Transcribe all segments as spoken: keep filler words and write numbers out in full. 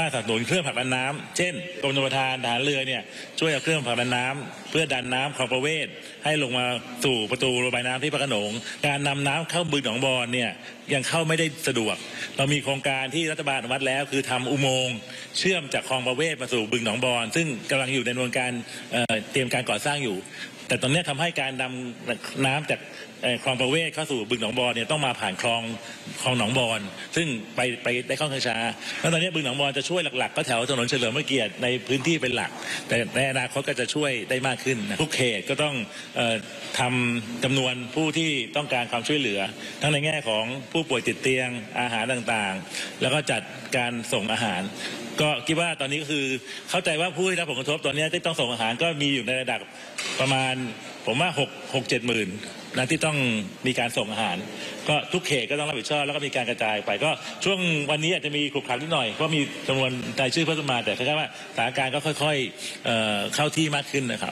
สนับสนุนเครื่องผลักดันน้ำเช่นกรมชลประทานทหารเรือเนี่ยช่วยเอาเครื่องผลักดันน้ำเพื่อดันน้ำคลองประเวศให้ลงมาสู่ประตูระบายน้ำที่พระโขนงการนำน้ำเข้าบึงหนองบอนเนี่ยยังเข้าไม่ได้สะดวกเรามีโครงการที่รัฐบาลอนุมัติแล้วคือทำอุโมงค์เชื่อมจากคลองประเวศมาสู่บึงหนองบอนซึ่งกำลังอยู่ในดำเนินการเตรียมการก่อสร้างอยู่แต่ตอนนี้ทำให้การนำน้ำจากคลองประเวศเข้าสู่บึงหนองบอนเนี่ยต้องมาผ่านคลองคลองหนองบอนซึ่งไปไปได้ค่อนข้างช้าแล้วตอนนี้บึงหนองบอนจะช่วยหลักๆก็แถวถนนเฉลิมพระเกียรติในพื้นที่เป็นหลักแต่ในอนาคตก็จะช่วยได้มากขึ้นทุกเขตก็ต้องเอ่อทำจำนวนผู้ที่ต้องการความช่วยเหลือทั้งในแง่ของผู้ป่วยติดเตียงอาหารต่างๆแล้วก็จัดการส่งอาหารก็คิดว่าตอนนี้ก็คือเข้าใจว่าผู้ที่รับผลกระทบตอนนี้ที่ต้องส่งอาหารก็มีอยู่ในระดับประมาณผมว่าหกหกเจ็ดหมื่นนะที่ต้องมีการส่งอาหารก็ทุกเขตก็ต้องรับผิดชอบแล้วก็มีการกระจายไปก็ช่วงวันนี้อาจจะมีขลุกขลักนิดหน่อยเพราะมีจำนวนรายชื่อเพิ่มมาแต่คล้ายๆว่าสถานการณ์ก็ค่อยๆเอ่อเข้าที่มากขึ้นนะครับ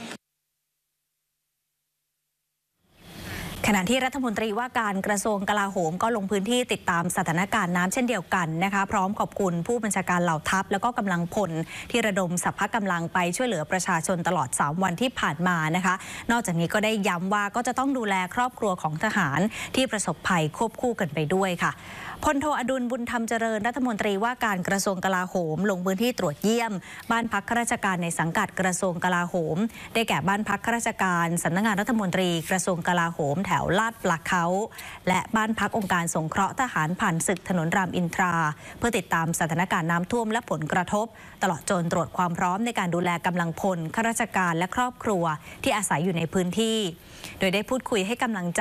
ขณะที่รัฐมนตรีว่าการกระทรวงกลาโหมก็ลงพื้นที่ติดตามสถานการณ์น้ำเช่นเดียวกันนะคะพร้อมขอบคุณผู้บัญชาการเหล่าทัพแล้วก็กำลังพลที่ระดมสรรพกำลังไปช่วยเหลือประชาชนตลอดสามวันที่ผ่านมานะคะนอกจากนี้ก็ได้ย้ำว่าก็จะต้องดูแลครอบครัวของทหารที่ประสบภัยควบคู่กันไปด้วยค่ะพลโทอดุลบุญธรรมเจริญรัฐมนตรีว่าการกระทรวงกลาโหมลงพื้นที่ตรวจเยี่ยมบ้านพักข้าราชการในสังกัดกระทรวงกลาโหมได้แก่บ้านพักข้าราชการสำนักงานรัฐมนตรีกระทรวงกลาโหมแถวลาดปลาเขาและบ้านพักองค์การสงเคราะห์ทหารผ่านศึกถนนรามอินทราเพื่อติดตามสถานการณ์น้ำท่วมและผลกระทบตลอดจนตรวจความพร้อมในการดูแลกำลังพลข้าราชการและครอบครัวที่อาศัยอยู่ในพื้นที่โดยได้พูดคุยให้กำลังใจ